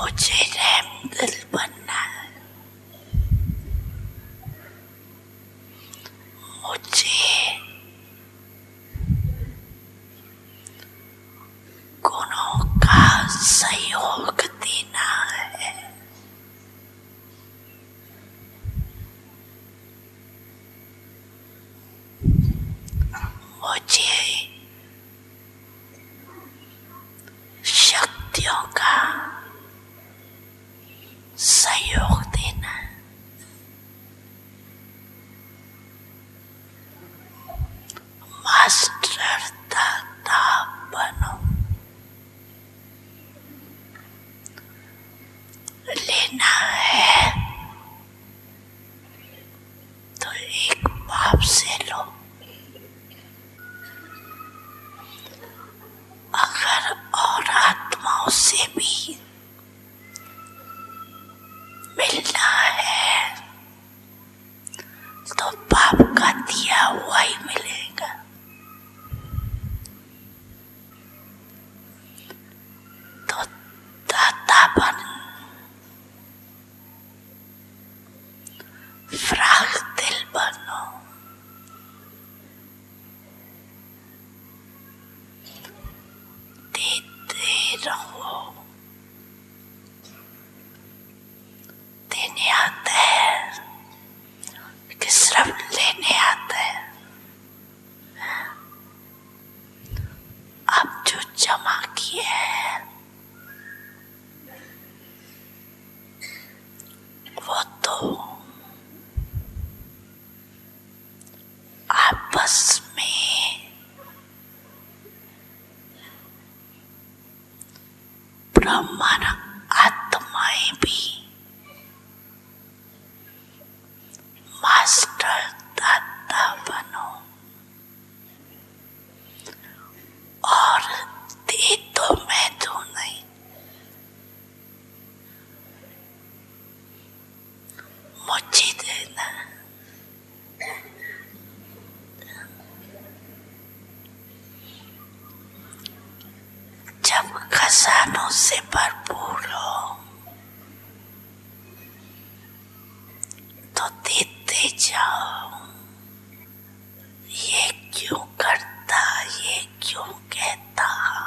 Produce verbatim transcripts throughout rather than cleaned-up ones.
मुझे रहमदिल बनना है। मुझे गुणों का सहयोग देना है। मुझे शक्तियों का सहयोग देना है। मास्टर दाता बनो। लेना है तो एक बाप से लो। अगर और आत्माओं से भी मिलना है तो बाप का दिया हुआ ही मिलेगा। तो दाता बन, फ्राख्तिल बनो। देते रहो। देने आता है कि सिर्फ लेने आता है। अब जो जमा किए हैं वो तो आपस में ब्रह्मांड आत्माएं भी मास्टर दाता बनो और दे तो मैं दूं नहीं, मुझे देना। जब खजानों से भरपूर हो तो देते जाओ। ये क्यों करता, ये क्यों कहता,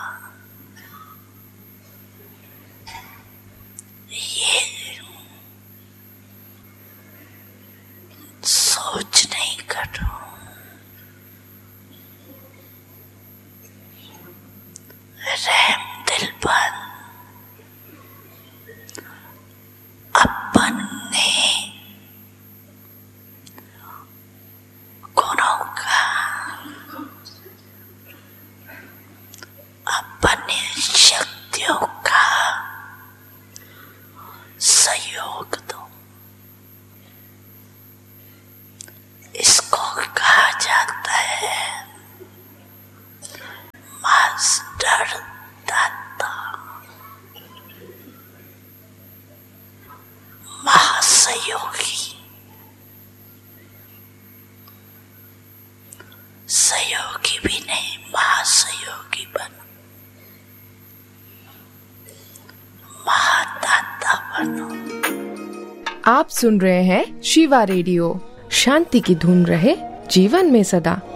ये सोच नहीं करो। रहमदिल बन। अपन ने गुणों का, अपने शक्तियों का सहयोग दो। इसको कहा जाता है मास्टर दाता, महासहयोगी। सहयोगी भी नहीं, महासहयोगी बनो। महादाता बनो। आप सुन रहे हैं शिवा रेडियो। शांति की धुन रहे जीवन में सदा।